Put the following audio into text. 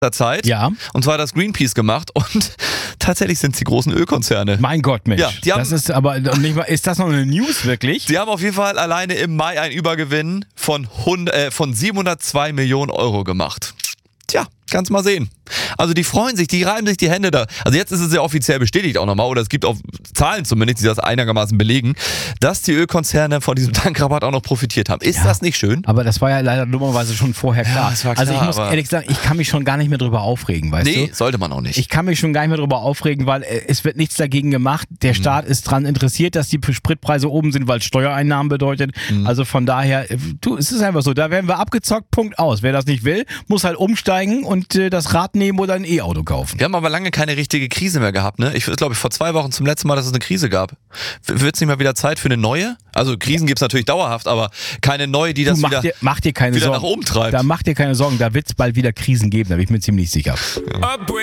Zeit. Ja. Und zwar hat das Greenpeace gemacht und tatsächlich sind es die großen Ölkonzerne. Mein Gott, Mensch. Ja, die haben, das ist aber nicht mal, ist das noch eine News wirklich? Die haben auf jeden Fall alleine im Mai einen Übergewinn von 702 Millionen Euro gemacht. Tja, kannst mal sehen. Also die freuen sich, die reiben sich die Hände da. Also jetzt ist es ja offiziell bestätigt auch nochmal, oder es gibt auch Zahlen zumindest, die das einigermaßen belegen, dass die Ölkonzerne von diesem Tankrabatt auch noch profitiert haben. Ist das nicht schön? Aber das war ja leider dummerweise schon vorher klar. Ja, das war klar, also ich muss ehrlich sagen, ich kann mich schon gar nicht mehr drüber aufregen, weißt du? Nee, sollte man auch nicht. Ich kann mich schon gar nicht mehr drüber aufregen, weil es wird nichts dagegen gemacht. Der Staat ist dran interessiert, dass die Spritpreise oben sind, weil es Steuereinnahmen bedeutet. Also von daher, es ist einfach so, da werden wir abgezockt, Punkt aus. Wer das nicht will, muss halt umsteigen und das Rad nehmen oder ein E-Auto kaufen. Wir haben aber lange keine richtige Krise mehr gehabt, ne? Ich glaube, vor 2 Wochen zum letzten Mal, dass es eine Krise gab. Wird es nicht mal wieder Zeit für eine neue? Also Krisen gibt es natürlich dauerhaft, aber keine neue, die das mach dir keine wieder Sorgen. nach oben treibt. Da mach dir keine Sorgen, da wird es bald wieder Krisen geben, da bin ich mir ziemlich sicher.